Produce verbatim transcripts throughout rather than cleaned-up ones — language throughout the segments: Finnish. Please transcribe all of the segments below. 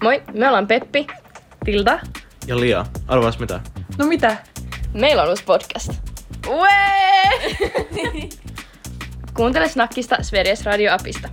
Moi, me ollaan Peppi, Tilda ja Lia. Arvaas mitä? No mitä? Meillä on uusi podcast. Uee! Kuuntele Snackista Sveriges Radio-appista.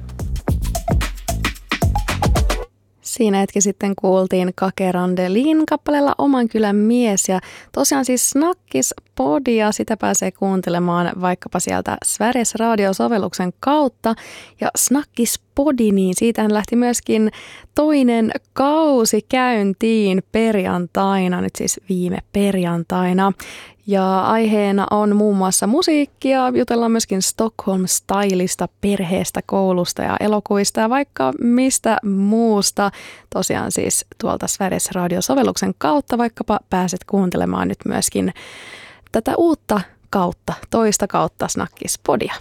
Siinä hetki sitten kuultiin Kake Randelin kappaleella Oman kylän mies ja tosiaan siis Snackis-podia, sitä pääsee kuuntelemaan vaikkapa sieltä Sveriges Radio-sovelluksen kautta ja Snackis-podi, niin siitähän lähti myöskin toinen kausi käyntiin perjantaina, nyt siis viime perjantaina. Ja aiheena on muun muassa musiikkia, jutellaan myöskin Stockholm-stylista, perheestä, koulusta ja elokuvista ja vaikka mistä muusta. Tosiaan siis tuolta Sveriges Radio-sovelluksen kautta vaikkapa pääset kuuntelemaan nyt myöskin tätä uutta kautta, toista kautta Snackis-podia.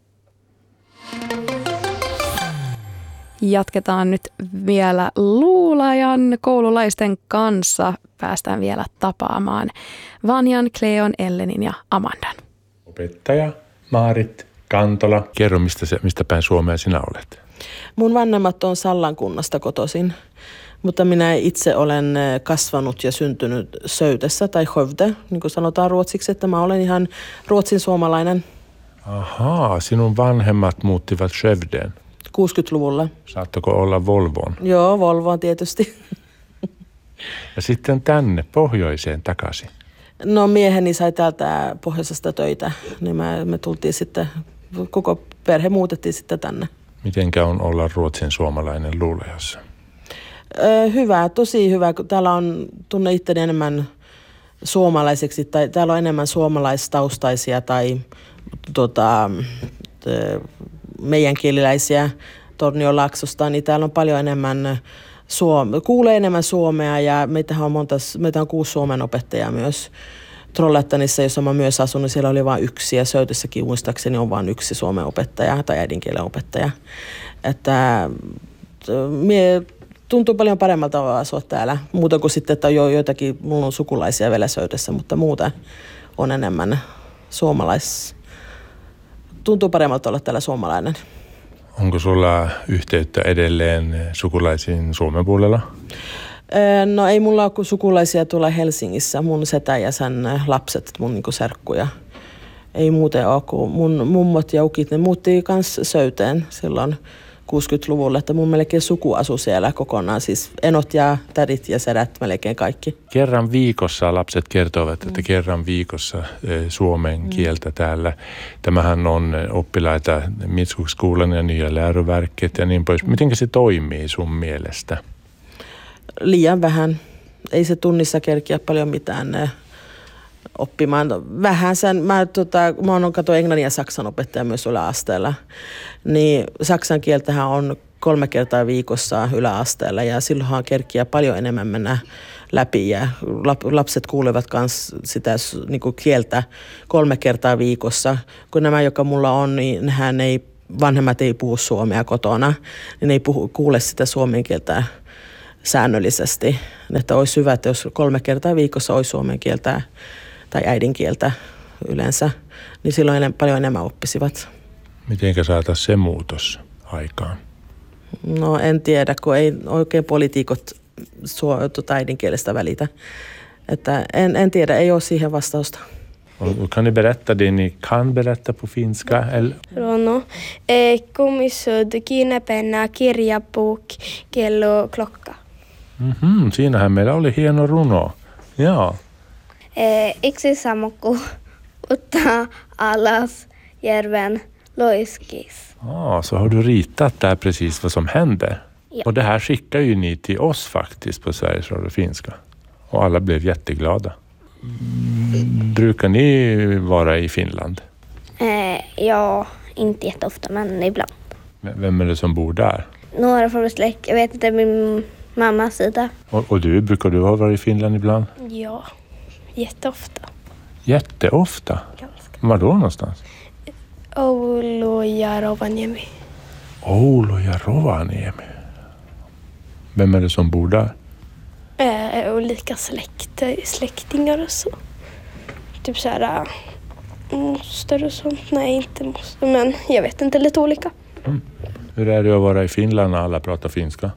Jatketaan nyt vielä Luulajan koululaisten kanssa. Päästään vielä tapaamaan Vanjan, Cleon, Ellenin ja Amandan. Opettaja Maarit Kantola. Kerro, mistä, se, mistä päin Suomea sinä olet? Mun vanhemmat on Sallan kunnasta kotoisin, mutta minä itse olen kasvanut ja syntynyt Söydessä tai Skövde, niin kuin sanotaan ruotsiksi, että mä olen ihan ruotsin suomalainen. Ahaa, sinun vanhemmat muuttivat Skövdeen. kuusikymmentäluvulla. Saattako olla Volvoon? Joo, Volvoon tietysti. Ja sitten tänne, pohjoiseen takaisin. No mieheni sai täältä pohjoisesta töitä, niin me, me tultiin sitten, koko perhe muutettiin sitten tänne. Mitenkä on olla ruotsin suomalainen Luulajassa? Öö, hyvä, tosi hyvä. Täällä on, tunne itteni enemmän suomalaiseksi, tai täällä on enemmän suomalaistaustaisia tai tota, meidän kieliläisiä Tornionlaaksosta, niin täällä on paljon enemmän Suome, kuulee enemmän suomea ja meitähän on monta, meitä on kuusi suomen opettajaa myös. Trollettanissa, jossa mä myös asun, niin siellä oli vain yksi ja Söydessäkin muistaakseni on vain yksi suomen opettaja tai äidinkielen opettaja. Että mie tuntuu paljon paremmalta asua täällä. Muuta kuin sitten, että on jo joitakin, mulla on sukulaisia vielä Söydessä, mutta muuta on enemmän suomalais. Tuntuu paremmalta olla täällä suomalainen. Onko sulla yhteyttä edelleen sukulaisiin Suomen puolella? No ei mulla ole sukulaisia tuolla Helsingissä. Mun setä ja sen lapset, mun niinku serkkuja. Ei muuten ole, kun mun mummot ja ukit, ne muutti kans Söyteen silloin kuusikymmentäluvulla. Että mun melkein suku asui siellä kokonaan. Siis enot ja tädit ja sedät melkein kaikki. Kerran viikossa lapset kertovat, että mm. kerran viikossa suomen kieltä mm. täällä. Tämähän on oppilaita Mitskukskolan ja Nya läroverket ja niin pois. Miten se toimii sun mielestä? Liian vähän. Ei se tunnissa kerkiä paljon mitään oppimaan. Vähän sen, mä, tota, mä oon kato englannin ja saksan opettaja myös yläasteella, niin saksan kieltähän on kolme kertaa viikossa yläasteella ja silloinhan kerkiä paljon enemmän mennä läpi ja lapset kuulevat myös sitä niin kuin kieltä kolme kertaa viikossa. Kun nämä, joka mulla on, niin hän ei, vanhemmat ei puhu suomea kotona, niin ei puhu, kuule sitä suomen kieltä säännöllisesti. Että olisi hyvä, että jos kolme kertaa viikossa olisi suomen kieltä tai äidinkieltä yleensä, niin silloin paljon enemmän oppisivat. Mitenkä saataisiin se muutos aikaan? No en tiedä, kun ei oikein poliitikot tuota äidinkielestä välitä. Että en, en tiedä, ei ole siihen vastausta. Kan ni berätta det ni kan berätta på finska? Eller? No, komissud, kiinäpenna, kirja, bok, kello, klokka. Mm-hmm, siinähän meillä oli hieno runo. Joo. Yksi sammakko ottaa alas järven loiskis. Ah, så har du ritat där precis vad som händer. Ja. Och det här skickar ju ni till oss faktiskt på Sveriges Radio Finska. Och alla blev jätteglada. Mm, brukar ni vara i Finland? Eh, ja, inte jätteofta men ibland. Vem är det som bor där? Några från släkt, jag vet inte, min mammas sida. Och, och du, brukar du vara i Finland ibland? Ja, jätteofta. Jätteofta? Ganska. Var då någonstans? Oulu ja Rovaniemi. Oulu ja Rovaniemi. Vem är det som bor där? Eh, olika släkt, släktingar och så. Typ så här moster och sånt. Nej, inte moster, men jag vet inte, lite olika. Mm. Hur är det att vara i Finland när alla pratar finska?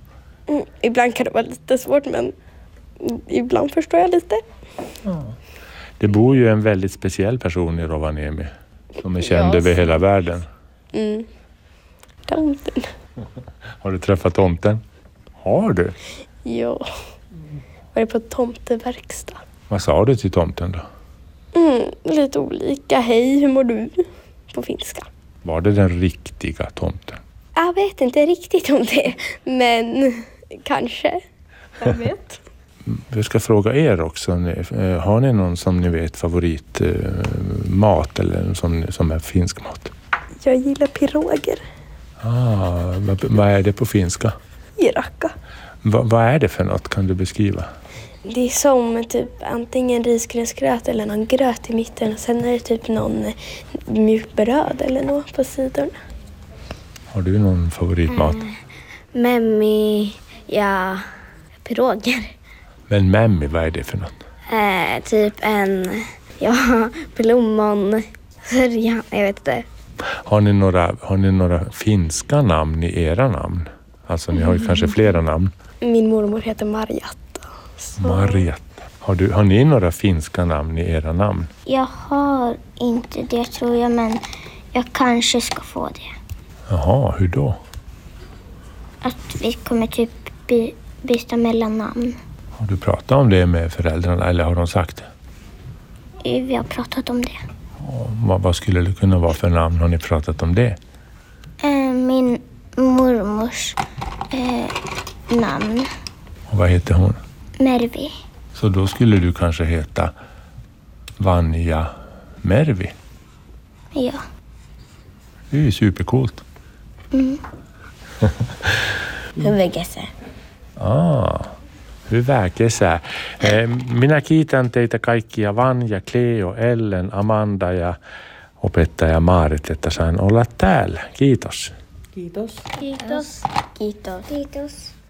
Mm, ibland kan det vara lite svårt, men ibland förstår jag lite. Ja. Det bor ju en väldigt speciell person i Rovaniemi som är känd Ja, över hela världen. Mm. Tomten. Har du träffat tomten? Har du? Ja. Var det på tomteverkstad? Vad sa du till tomten då? Mm, lite olika. Hej, hur mår du? På finska. Var det den riktiga tomten? Jag vet inte riktigt om det, men kanske. Jag vet. Jag ska fråga er också. Har ni någon som ni vet favorit eh, mat eller som, som är finsk mat? Jag gillar piroger. Ah, vad, vad är det på finska? Jiraka. Va, vad är det för något? Kan du beskriva? Det är som typ antingen risgrynsgröt eller någon gröt i mitten. Och sen är det typ någon mjukt bröd eller något på sidorna. Har du någon favoritmat? Mm. Memmi, ja, piroger. Men memmi, vad är det för något? Eh, typ en, ja, plommon, sörjan, jag vet inte. Har ni några, har ni några finska namn i era namn? Alltså ni har ju mm. kanske flera namn. Min mormor heter Marjatta. Så. Marjatta. Har, du, har ni några finska namn i era namn? Jag har inte det tror jag, men jag kanske ska få det. Jaha, hur då? Att vi kommer typ by- byta mellan namn. Har du pratat om det med föräldrarna eller har de sagt det? Vi har pratat om det. Ja, vad, vad skulle det kunna vara för namn? Har ni pratat om det? Eh, min mormors eh, namn. Och vad heter hon? Mervi. Så då skulle du kanske heta Vanja Mervi. Ja. Det är ju supercoolt. Mm. Hyvä se. Ah, hyvää kesää. Eh, Minä kiitän teitä kaikkia, Vanja, Cleo, Ellen, Amanda ja opettaja Maarit, että sain olla täällä. Kiitos. Kiitos. Kiitos. Kiitos. Kiitos.